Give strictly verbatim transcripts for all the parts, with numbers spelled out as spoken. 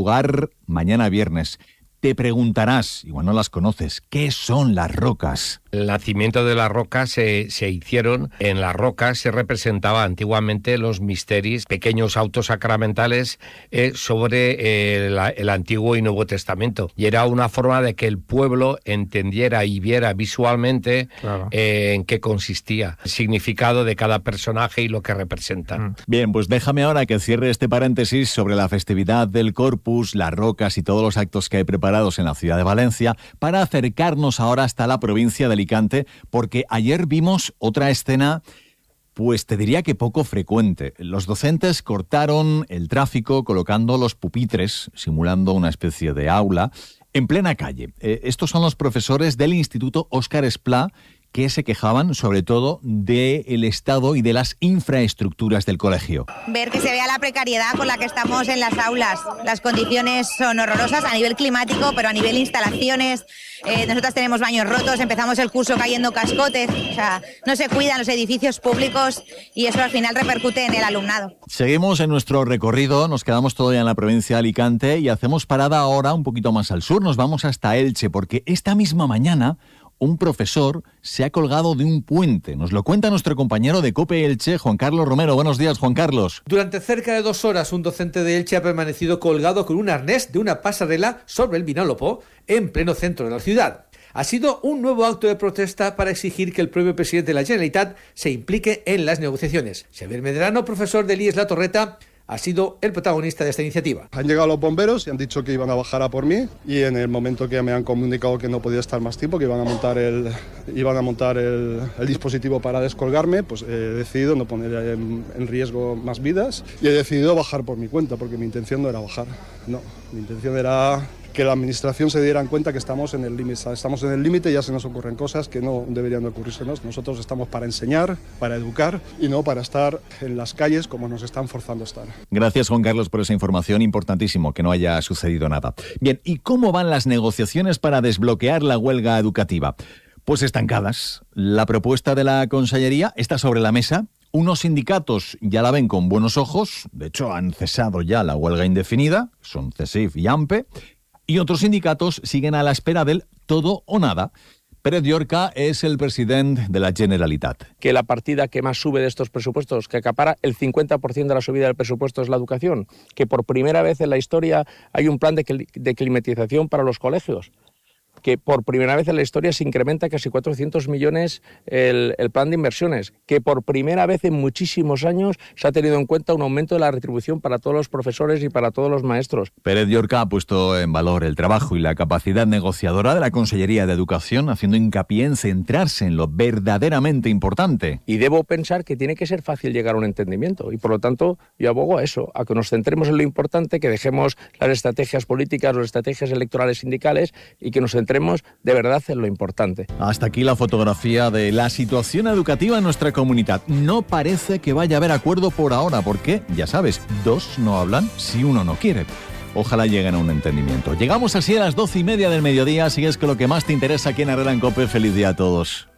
lugar mañana viernes. Te preguntarás, igual no las conoces, ¿qué son las rocas? El nacimiento de las rocas se, se hicieron, en las rocas se representaba antiguamente los misteris, pequeños autos sacramentales eh, sobre eh, la, el Antiguo y Nuevo Testamento. Y era una forma de que el pueblo entendiera y viera visualmente claro. eh, en qué consistía, el significado de cada personaje y lo que representan. Bien, pues déjame ahora que cierre este paréntesis sobre la festividad del Corpus, las rocas y todos los actos que hay preparados en la ciudad de Valencia, para acercarnos ahora hasta la provincia de Alicante, porque ayer vimos otra escena, pues te diría que poco frecuente. Los docentes cortaron el tráfico colocando los pupitres, simulando una especie de aula, en plena calle. Eh, estos son los profesores del Instituto Óscar Esplá, que se quejaban sobre todo del estado y de las infraestructuras del colegio. Ver que se vea la precariedad con la que estamos en las aulas. Las condiciones son horrorosas a nivel climático, pero a nivel instalaciones. Eh, nosotras tenemos baños rotos, empezamos el curso cayendo cascotes. O sea, no se cuidan los edificios públicos y eso al final repercute en el alumnado. Seguimos en nuestro recorrido, nos quedamos todavía en la provincia de Alicante y hacemos parada ahora un poquito más al sur. Nos vamos hasta Elche, porque esta misma mañana un profesor se ha colgado de un puente. Nos lo cuenta nuestro compañero de COPE Elche, Juan Carlos Romero. Buenos días, Juan Carlos. Durante cerca de dos horas, un docente de Elche ha permanecido colgado con un arnés de una pasarela sobre el Vinalopó, en pleno centro de la ciudad. Ha sido un nuevo acto de protesta para exigir que el propio presidente de la Generalitat se implique en las negociaciones. Xavier Medrano, profesor del I E S La Torreta, ha sido el protagonista de esta iniciativa. Han llegado los bomberos y han dicho que iban a bajar a por mí, y en el momento que me han comunicado que no podía estar más tiempo, que iban a montar el, iban a montar el, el dispositivo para descolgarme, pues he decidido no poner en, en riesgo más vidas y he decidido bajar por mi cuenta, porque mi intención no era bajar, no, mi intención era que la administración se diera cuenta que estamos en el límite, estamos en el límite y ya se nos ocurren cosas que no deberían de ocurrírsenos. Nosotros estamos para enseñar, para educar y no para estar en las calles como nos están forzando a estar. Gracias, Juan Carlos, por esa información. Importantísimo que no haya sucedido nada. Bien, ¿y cómo van las negociaciones para desbloquear la huelga educativa? Pues estancadas. La propuesta de la Consellería está sobre la mesa. Unos sindicatos ya la ven con buenos ojos. De hecho, han cesado ya la huelga indefinida. Son CESIF y AMPE. Y otros sindicatos siguen a la espera del todo o nada. Pérez Llorca es el presidente de la Generalitat. Que la partida que más sube de estos presupuestos, que acapara el cincuenta por ciento de la subida del presupuesto, es la educación. Que por primera vez en la historia hay un plan de, cl- de climatización para los colegios. Que por primera vez en la historia se incrementa casi cuatrocientos millones el, el plan de inversiones, que por primera vez en muchísimos años se ha tenido en cuenta un aumento de la retribución para todos los profesores y para todos los maestros. Pérez Llorca ha puesto en valor el trabajo y la capacidad negociadora de la Consellería de Educación, haciendo hincapié en centrarse en lo verdaderamente importante. Y debo pensar que tiene que ser fácil llegar a un entendimiento, y por lo tanto yo abogo a eso, a que nos centremos en lo importante, que dejemos las estrategias políticas, las estrategias electorales sindicales, y que nos centremos de verdad en lo importante. Hasta aquí la fotografía de la situación educativa en nuestra comunidad. No parece que vaya a haber acuerdo por ahora, porque, ya sabes, dos no hablan si uno no quiere. Ojalá lleguen a un entendimiento. Llegamos así a las doce y media del mediodía. Sigues con lo que más te interesa aquí en Herrera en COPE. Feliz día a todos.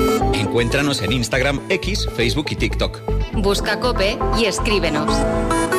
Encuéntranos en Instagram, X, Facebook y TikTok. Busca COPE y escríbenos.